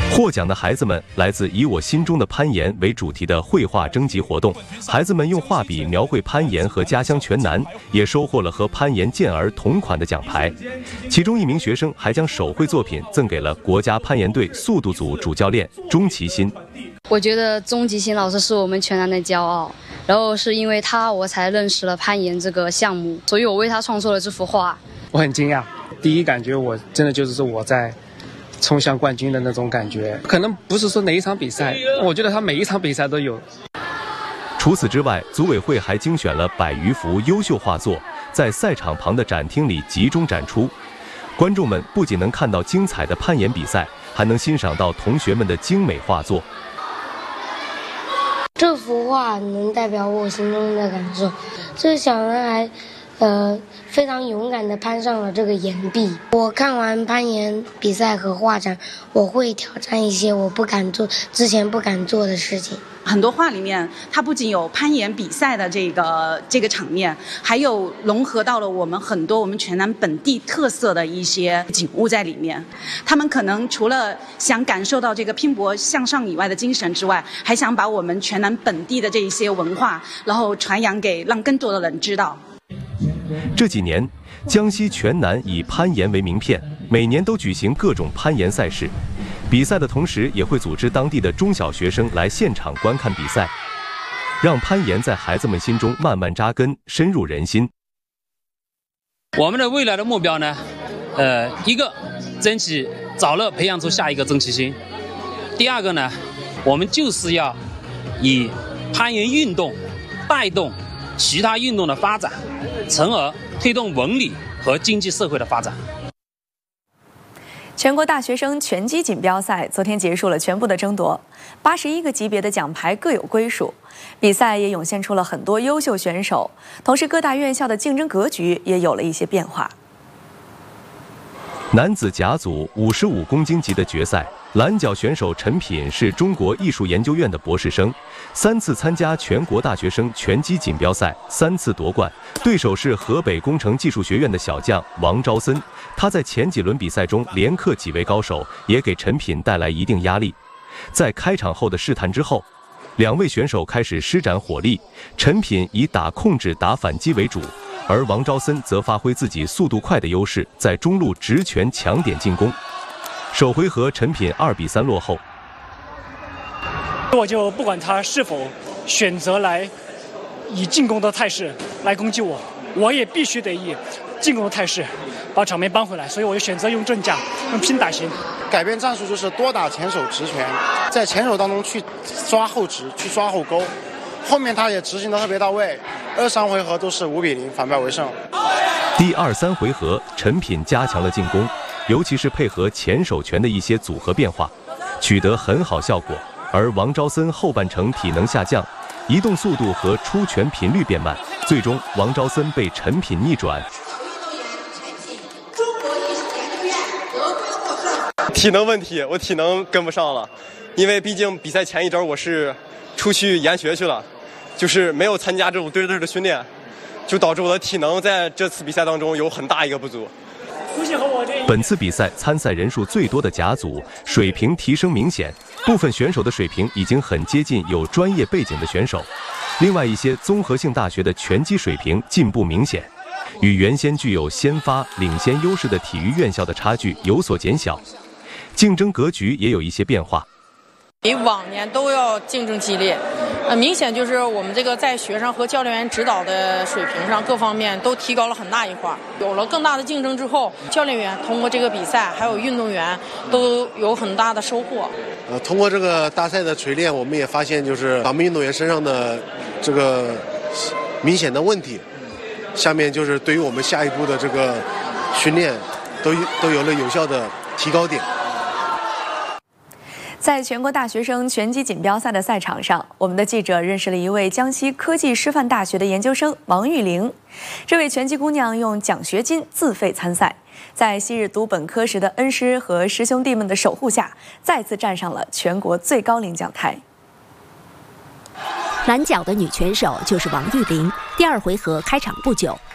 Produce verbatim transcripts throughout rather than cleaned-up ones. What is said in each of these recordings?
获奖的孩子们来自以我心中的攀岩为主题的绘画征集活动，孩子们用画笔描绘攀岩和家乡全南，也收获了和攀岩健儿同款的奖牌。其中一名学生还将手绘作品赠给了国家攀岩队速度组主教练钟其新。 我觉得钟其新老师是我们全南的骄傲，然后是因为他我才认识了攀岩这个项目，所以我为他创作了这幅画。 我很惊讶，第一感觉我真的就是我在冲向冠军的那种感觉，可能不是说哪一场比赛，我觉得他每一场比赛都有。 除此之外，组委会还精选了百余幅优秀画作，在赛场旁的展厅里集中展出。观众们不仅能看到精彩的攀岩比赛，还能欣赏到同学们的精美画作。 这幅画能代表我心中的感受，这个小男孩呃，非常勇敢地攀上了这个岩壁。我看完攀岩比赛和画展，我会挑战一些我不敢做、之前不敢做的事情。 很多画里面，它不仅有攀岩比赛的这个这个场面，还有融合到了我们很多我们全南本地特色的一些景物在里面。他们可能除了想感受到这个拼搏向上以外的精神之外，还想把我们全南本地的这一些文化，然后传扬给让更多的人知道。 这几年，江西全南以攀岩为名片，每年都举行各种攀岩赛事。比赛的同时，也会组织当地的中小学生来现场观看比赛，让攀岩在孩子们心中慢慢扎根，深入人心。 我们的未来的目标呢，呃，一个争取早日培养出下一个钟其新；第二个呢，我们就是要以攀岩运动带动其他运动的发展，从而推动文理和经济社会的发展。 全国大学生拳击锦标赛昨天结束了全部的争夺，八十一个级别的奖牌各有归属，比赛也涌现出了很多优秀选手，同时各大院校的竞争格局也有了一些变化。 男子甲组五十五公斤级的决赛，蓝角选手陈品是中国艺术研究院的博士生，三次参加全国大学生拳击锦标赛，三次夺冠。对手是河北工程技术学院的小将王昭森，他在前几轮比赛中连克几位高手，也给陈品带来一定压力。在开场后的试探之后，两位选手开始施展火力，陈品以打控制、打反击为主。而王昭森则发挥自己速度快的优势，在中路直拳抢点进攻。首回合，陈品二比三落后。 我就不管他是否选择来以进攻的态势来攻击我，我也必须得以进攻的态势把场面扳回来。所以我就选择用正架，用拼打型。 改变战术就是多打前手直拳，在前手当中去抓后直，去抓后勾。后面他也执行得特别到位，二三回合都是五比零反败为胜。 第二三回合，陈品加强了进攻，尤其是配合前手拳的一些组合变化，取得很好效果。而王昭森后半程体能下降，移动速度和出拳频率变慢，最终王昭森被陈品逆转。 体能问题，我体能跟不上了，因为毕竟比赛前一周我是出去研学去了。就是没有参加这种对对的训练，就导致我的体能在这次比赛当中有很大一个不足。 本次比赛参赛人数最多的甲组水平提升明显，部分选手的水平已经很接近有专业背景的选手，另外一些综合性大学的拳击水平进步明显，与原先具有先发领先优势的体育院校的差距有所减小，竞争格局也有一些变化。 比往年都要竞争激烈，呃，明显就是我们这个在学生和教练员指导的水平上各方面都提高了很大一块，有了更大的竞争之后，教练员通过这个比赛，还有运动员都有很大的收获。 呃，通过这个大赛的锤炼，我们也发现就是咱们运动员身上的这个明显的问题，下面就是对于我们下一步的这个训练，都都有了有效的提高点。 在全国大学生拳击锦标赛的赛场上，我们的记者认识了一位江西科技师范大学的研究生王玉玲。这位拳击姑娘用奖学金自费参赛，在昔日读本科时的恩师和师兄弟们的守护下，再次站上了全国最高领奖台。 蓝角的女拳手就是王玉玲。第二回合开场不久，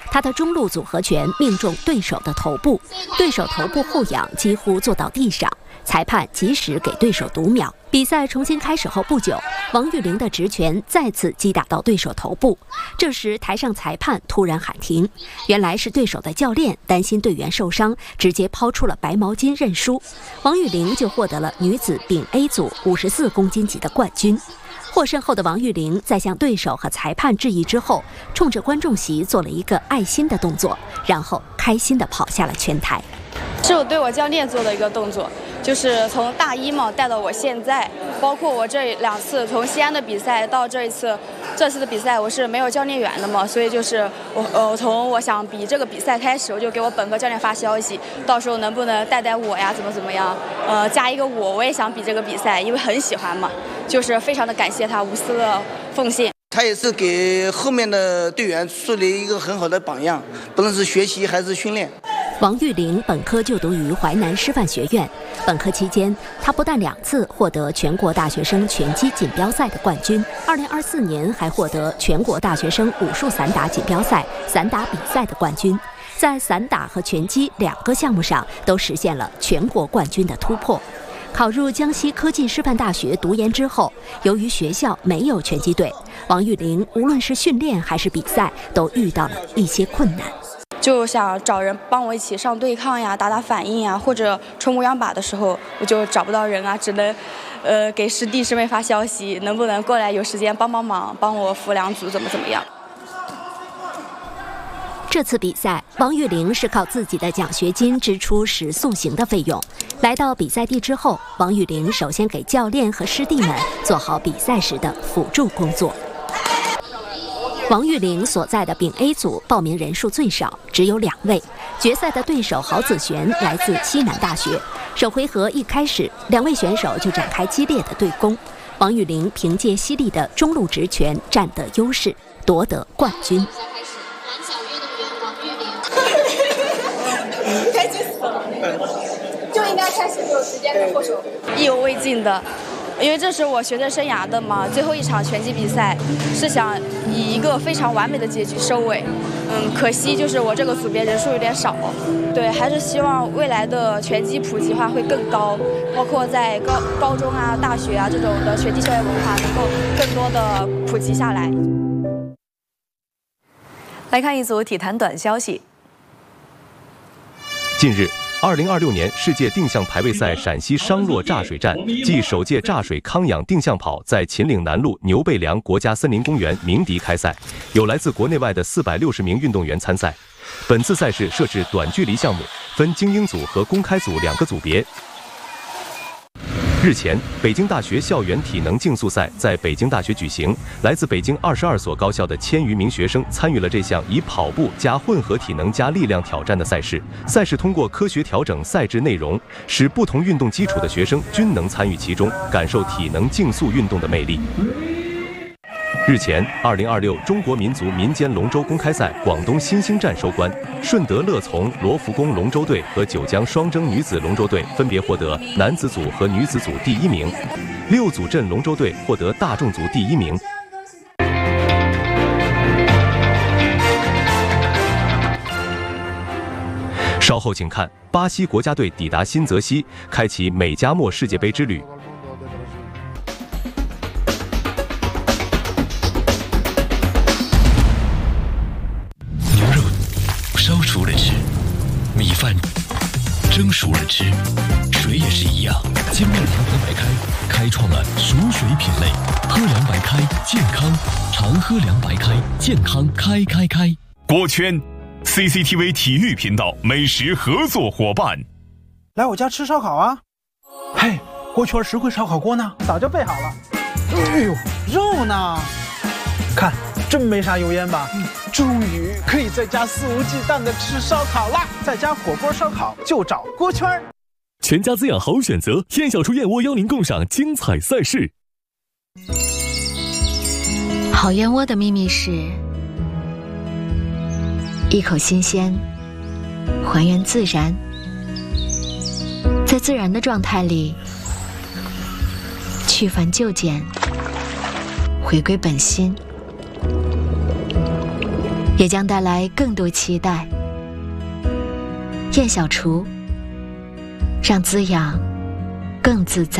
他的中路组合拳命中对手的头部，对手头部后仰，几乎坐到地上。裁判及时给对手读秒。比赛重新开始后不久，王玉玲的直拳再次击打到对手头部。这时，台上裁判突然喊停，原来是对手的教练担心队员受伤，直接抛出了白毛巾认输。王玉玲就获得了女子丙 A 组五十四公斤级的冠军。获胜后的王玉玲在向对手和裁判致意之后，冲着观众席做了一个爱心的动作，然后开心地跑下了拳台。 是我对我教练做的一个动作，就是从大一嘛带到我现在，包括我这两次从西安的比赛到这一次，这次的比赛我是没有教练员的嘛，所以就是我呃从我想比这个比赛开始，我就给我本科教练发消息，到时候能不能带带我呀，怎么怎么样，呃加一个我，我也想比这个比赛，因为很喜欢嘛，就是非常的感谢他无私的奉献。 他也是给后面的队员树立一个很好的榜样，不论是学习还是训练。 王玉玲本科就读于淮南师范学院，本科期间，她不但两次获得全国大学生拳击锦标赛的冠军，二零二四年还获得全国大学生武术散打锦标赛散打比赛的冠军，在散打和拳击两个项目上都实现了全国冠军的突破。考入江西科技师范大学读研之后，由于学校没有拳击队，王玉玲无论是训练还是比赛，都遇到了一些困难。 就想找人帮我一起上对抗呀，打打反应呀，或者冲无氧靶的时候，我就找不到人啊，只能，呃，给师弟师妹发消息，能不能过来有时间帮帮忙，帮我扶两组，怎么怎么样。 这次比赛，王玉玲是靠自己的奖学金支出食宿行的费用。来到比赛地之后，王玉玲首先给教练和师弟们做好比赛时的辅助工作。王玉玲所在的丙 A 组报名人数最少，只有两位。决赛的对手郝子璇来自西南大学。首回合一开始，两位选手就展开激烈的对攻。王玉玲凭借犀利的中路直拳占得优势，夺得冠军。 开心死了，就应该开始有时间的握手，意犹未尽的。因为这是我学生生涯的嘛，最后一场拳击比赛，是想以一个非常完美的结局收尾。嗯，可惜就是我这个组别人数有点少，对，还是希望未来的拳击普及化会更高，包括在高高中啊、大学啊这种的拳击校园文化能够更多的普及下来。 来看一组体坛短消息。 近日，二零二六年世界定向排位赛陕西商洛炸水站暨首届炸水康养定向跑在秦岭南路牛背梁国家森林公园鸣笛开赛，有来自国内外的四百六十名运动员参赛。本次赛事设置短距离项目，分精英组和公开组两个组别。日前，北京大学校园体能竞速赛在北京大学举行，来自北京二十二所高校的千余名学生参与了这项以跑步加混合体能加力量挑战的赛事。赛事通过科学调整赛制内容，使不同运动基础的学生均能参与其中，感受体能竞速运动的魅力。日前，二零二六中国民族民间龙舟公开赛广东新兴站收官，顺德乐从罗浮宫龙舟队和九江双征女子龙舟队分别获得男子组和女子组第一名，六组镇龙舟队获得大众组第一名。稍后请看巴西国家队抵达新泽西，开启美加墨世界杯之旅。 烧熟了吃，米饭蒸熟了吃，水也是一样。金麦堂喝白开，开创了熟水品类。喝凉白开，健康，常喝凉白开，健康开开开。 锅圈 ，C C T V 体育频道美食合作伙伴。 来我家吃烧烤啊！嘿，锅圈实惠烧烤锅呢？早就备好了。哎呦，肉呢？看，真没啥油烟吧？嗯，终于可以在家肆无忌惮的吃烧烤啦！在家火锅烧烤就找锅圈。 全家滋养好选择，燕小厨燕窝邀您共赏精彩赛事。 好燕窝的秘密是一口新鲜，还原自然，在自然的状态里去繁就简，回归本心。 也将带来更多期待。燕小厨，让滋养更自在。